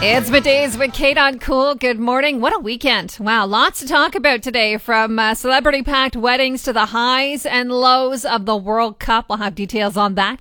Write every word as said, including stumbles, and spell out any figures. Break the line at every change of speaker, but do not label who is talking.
It's Middays with Kate on Cool. Good morning. What a weekend. Wow, lots to talk about today, from uh, celebrity-packed weddings to the highs and lows of the World Cup. We'll have details on that